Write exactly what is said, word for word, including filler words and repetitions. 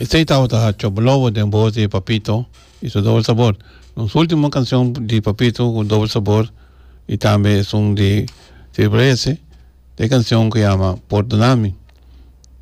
Este estaba Choblobo de voz de Papito y su doble sabor. Su última canción de Papito con doble sabor y también es un de Triple S, de canción que llama Perdóname.